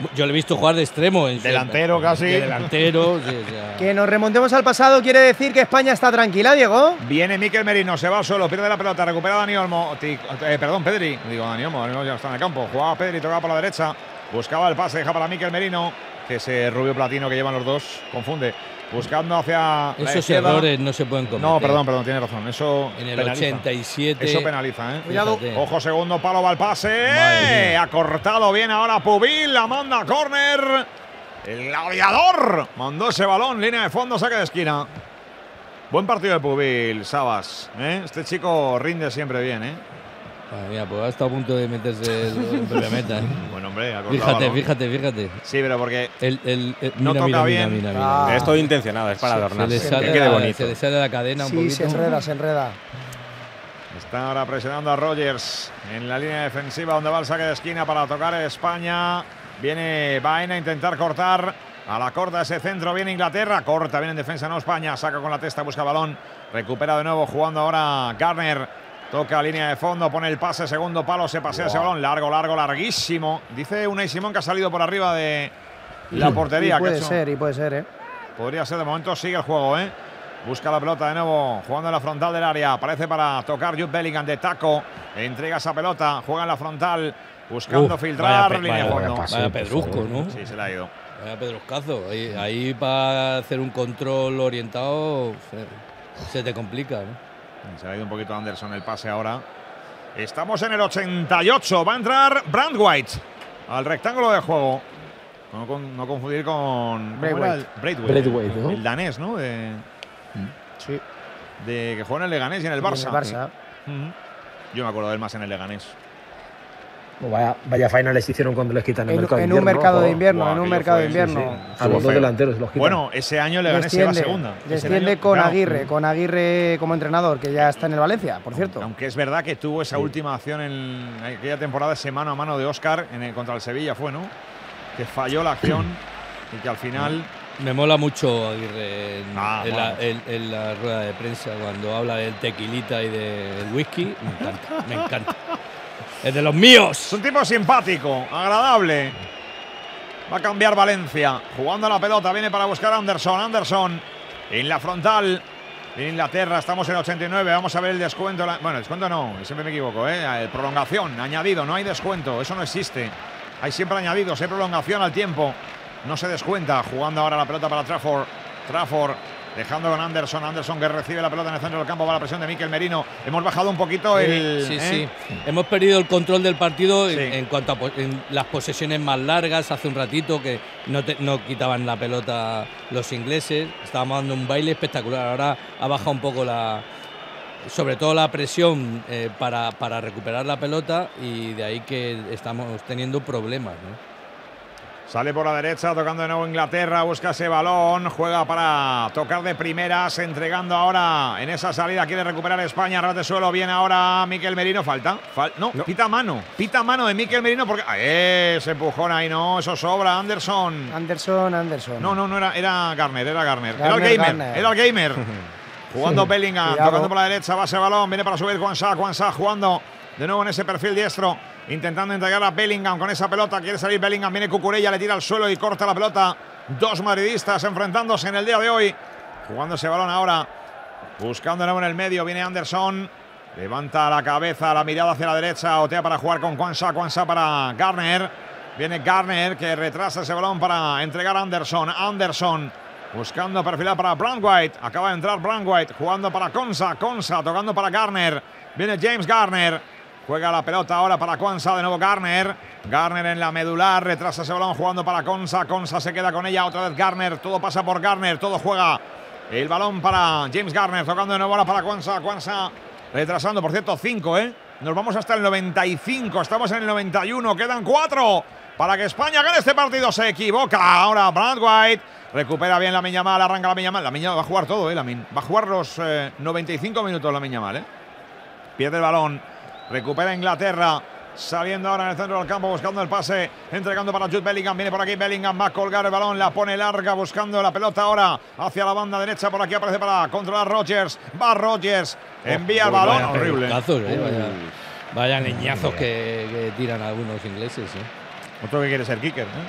Yo le he visto jugar de extremo. Delantero casi. De delantero. Sí, Que nos remontemos al pasado quiere decir que España está tranquila, Diego. Viene Mikel Merino, se va solo, pierde la pelota, recupera Dani Olmo. Perdón, Pedri. Digo Dani Olmo, Dani Olmo ya está en el campo. Jugaba Pedri, tocaba por la derecha. Buscaba el pase, deja para Mikel Merino. Que ese rubio platino que llevan los dos confunde. Buscando hacia esos errores no se pueden cometer. No, perdón, tiene razón. Eso en el penaliza. 87. Eso penaliza, ¿eh? Cuidado. Ojo, segundo palo, va el pase. Ha cortado bien ahora Pubil, la manda a córner. El gladiador mandó ese balón, línea de fondo, saque de esquina. Buen partido de Pubil, Sabas. Este chico rinde siempre bien, ¿eh? Mira, pues ha estado a punto de meterse en propia meta. Bueno, hombre, ha cortado Fíjate. Sí, pero porque no toca bien. Es todo intencionado, es para adornar. Se le sale la cadena un poquito. Sí, se enreda. Está ahora presionando a Rogers en la línea defensiva donde va el saque de esquina para tocar España. Viene Baena a intentar cortar. A la corta ese centro, viene Inglaterra. Corta, viene en defensa, no España. Saca con la testa, busca balón. Recupera de nuevo jugando ahora Garner. Toca línea de fondo, pone el pase, segundo palo, se pasea ese balón. Larguísimo. Dice Unai Simón que ha salido por arriba de la portería. Y puede ser, ¿eh? Podría ser, de momento sigue el juego, ¿eh? Busca la pelota de nuevo, jugando en la frontal del área. Aparece para tocar Jude Bellingham de taco. Entrega esa pelota, juega en la frontal, buscando filtrar. Línea de fondo. Vaya pedrusco, ¿no? Sí, se le ha ido. Vaya pedruscazo. Ahí para hacer un control orientado se te complica, ¿no? Se ha ido un poquito Anderson el pase ahora. Estamos en el 88. Va a entrar Brandwhite al rectángulo de juego. No confundir con Braithwaite, ¿no? El danés, ¿no? Sí. De que juega en el Leganés y en el Barça. Yo me acuerdo de él más en el Leganés. Vaya faena les hicieron cuando les quitan el mercado de invierno. En un mercado de invierno, A los dos delanteros los quitan. Bueno, ese año el Leganés se va a segunda. Desciende con Aguirre como entrenador, que ya está en el Valencia, por cierto. Aunque es verdad que tuvo esa última acción en aquella temporada, ese mano a mano de Óscar contra el Sevilla fue, ¿no? Que falló la acción y que al final… Me mola mucho Aguirre en la rueda de prensa cuando habla del tequilita y del whisky. Me encanta. Es de los míos. Es un tipo simpático, agradable. Va a cambiar Valencia. Jugando la pelota, viene para buscar a Anderson. Anderson en la frontal. En Inglaterra, estamos en 89. Vamos a ver el descuento. Bueno, descuento no, siempre me equivoco. Prolongación, añadido, no hay descuento. Eso no existe. Hay siempre añadidos, hay prolongación al tiempo. No se descuenta. Jugando ahora la pelota para Trafford. Dejando con Anderson. Anderson que recibe la pelota en el centro del campo. Va la presión de Mikel Merino. Hemos bajado un poquito el… Sí. Hemos perdido el control del partido en cuanto a las posesiones más largas. Hace un ratito que no quitaban la pelota los ingleses. Estábamos dando un baile espectacular. Ahora ha bajado un poco sobre todo la presión para recuperar la pelota y de ahí que estamos teniendo problemas, ¿no? Sale por la derecha, tocando de nuevo Inglaterra, busca ese balón, juega para tocar de primeras, entregando ahora en esa salida, quiere recuperar España, ras de suelo, viene ahora Mikel Merino, no, pita mano de Mikel Merino, porque ese empujón ahí no, eso sobra, Anderson. No, era Garner, era el gamer. Jugando Bellingham, tocando por la derecha, va ese balón, viene para subir Kwanza jugando de nuevo en ese perfil diestro. Intentando entregar a Bellingham con esa pelota. Quiere salir Bellingham. Viene Cucurella, le tira al suelo y corta la pelota. Dos madridistas enfrentándose en el día de hoy. Jugando ese balón ahora. Buscando de nuevo en el medio. Viene Anderson. Levanta la cabeza, la mirada hacia la derecha. Otea para jugar con Kwanza para Garner. Viene Garner que retrasa ese balón para entregar a Anderson. Anderson buscando perfilar para Brandwhite. Acaba de entrar Brandwhite. Jugando para Konsa tocando para Garner. Viene James Garner. Juega la pelota ahora para Kwanza, de nuevo Garner en la medular, retrasa ese balón jugando para Konsa se queda con ella, otra vez Garner, todo pasa por Garner, todo juega el balón para James Garner, tocando de nuevo ahora para Kwanza retrasando, por cierto, 5, nos vamos hasta el 95, estamos en el 91, quedan 4 para que España gane este partido, se equivoca ahora Brandwhite, recupera bien Lamine Yamal, arranca Lamine Yamal va a jugar todo, Lamine, va a jugar los 95 minutos Lamine Yamal, pierde el balón. Recupera Inglaterra, saliendo ahora en el centro del campo, buscando el pase, entregando para Jude Bellingham, viene por aquí Bellingham, va a colgar el balón, la pone larga, buscando la pelota ahora hacia la banda derecha, por aquí aparece para controlar Rogers, va Rogers, envía el balón, horrible. Vaya leñazos que tiran algunos ingleses. Otro que quiere ser kicker,